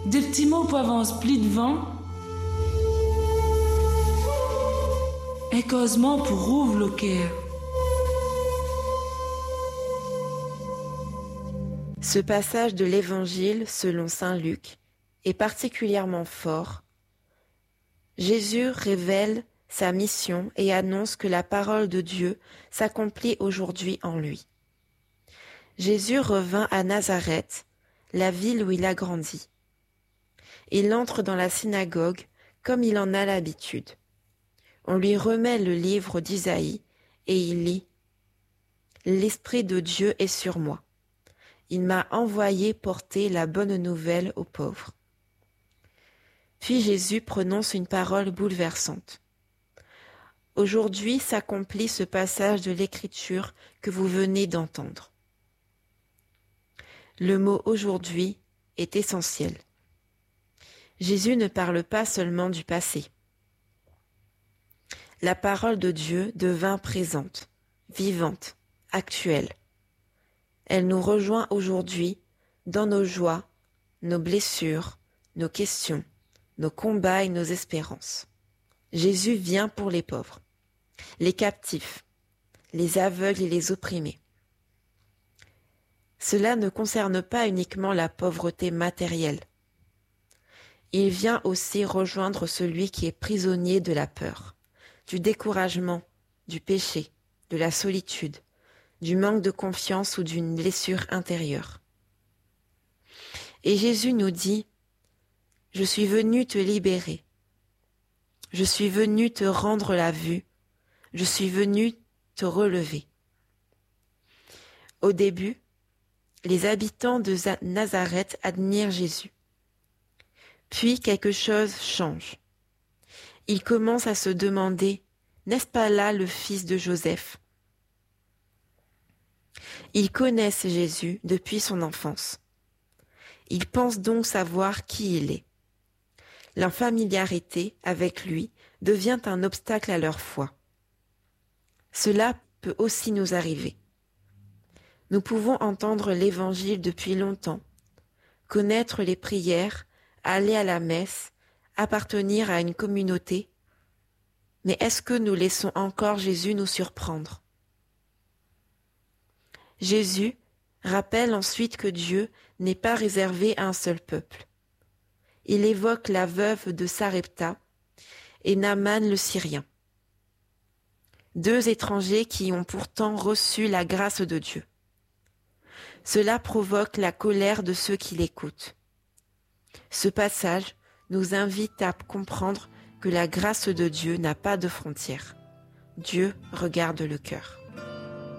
Des petits mots peuvent en split devant. Et causement pour ouvre le cœur. Ce passage de l'Évangile selon saint Luc est particulièrement fort. Jésus révèle sa mission et annonce que la parole de Dieu s'accomplit aujourd'hui en lui. Jésus revint à Nazareth, la ville où il a grandi. Il entre dans la synagogue comme il en a l'habitude. On lui remet le livre d'Isaïe et il lit « L'Esprit de Dieu est sur moi. Il m'a envoyé porter la bonne nouvelle aux pauvres. » Puis Jésus prononce une parole bouleversante. Aujourd'hui s'accomplit ce passage de l'Écriture que vous venez d'entendre. Le mot « aujourd'hui » est essentiel. Jésus ne parle pas seulement du passé. La parole de Dieu devint présente, vivante, actuelle. Elle nous rejoint aujourd'hui dans nos joies, nos blessures, nos questions, nos combats et nos espérances. Jésus vient pour les pauvres, les captifs, les aveugles et les opprimés. Cela ne concerne pas uniquement la pauvreté matérielle. Il vient aussi rejoindre celui qui est prisonnier de la peur, du découragement, du péché, de la solitude, du manque de confiance ou d'une blessure intérieure. Et Jésus nous dit « Je suis venu te libérer. Je suis venu te rendre la vue. Je suis venu te relever. » Au début, les habitants de Nazareth admirent Jésus. Puis quelque chose change. Ils commencent à se demander « N'est-ce pas là le fils de Joseph ?» Ils connaissent Jésus depuis son enfance. Ils pensent donc savoir qui il est. Leur familiarité avec lui devient un obstacle à leur foi. Cela peut aussi nous arriver. Nous pouvons entendre l'Évangile depuis longtemps, connaître les prières, aller à la messe, appartenir à une communauté. Mais est-ce que nous laissons encore Jésus nous surprendre ? Jésus rappelle ensuite que Dieu n'est pas réservé à un seul peuple. Il évoque la veuve de Sarepta et Naaman le Syrien. Deux étrangers qui ont pourtant reçu la grâce de Dieu. Cela provoque la colère de ceux qui l'écoutent. Ce passage nous invite à comprendre que la grâce de Dieu n'a pas de frontières. Dieu regarde le cœur.